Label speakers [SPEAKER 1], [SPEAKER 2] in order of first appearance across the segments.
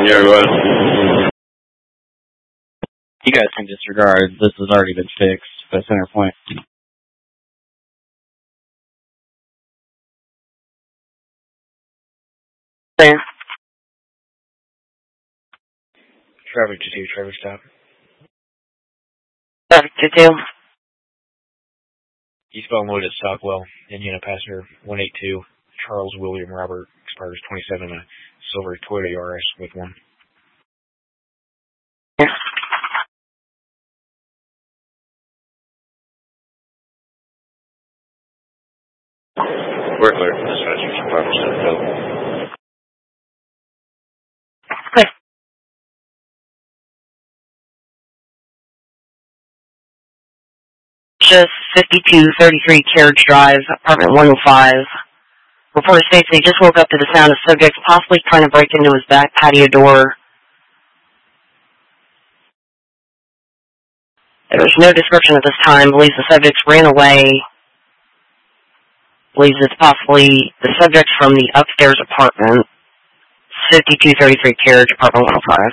[SPEAKER 1] Yeah, go ahead.
[SPEAKER 2] You guys can disregard. This has already been fixed by Center Point.
[SPEAKER 3] There.
[SPEAKER 4] Traffic to 2, traffic stop.
[SPEAKER 3] Traffic to 2.
[SPEAKER 4] Eastbound load at Stockwell, Indiana passenger 182, Charles William Robert, expires 27, a silver Toyota Yaris with 1.
[SPEAKER 3] Yeah.
[SPEAKER 1] We're clear. Dispatch, 5% available.
[SPEAKER 3] Okay. Just 5233 Carriage Drive, apartment 105. Reporter states they just woke up to the sound of subjects possibly trying to break into his back patio door. There's no description at this time. Believes the subjects ran away. Believes it's possibly the subjects from the upstairs apartment. 5233 Carriage, apartment 105.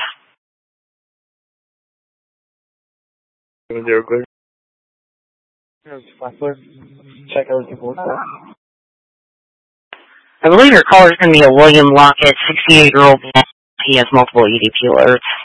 [SPEAKER 1] 7-0 clear.
[SPEAKER 5] Check everything for
[SPEAKER 3] I believe your caller is going to be a William Lockett, 68-year-old. He has multiple EDP alerts.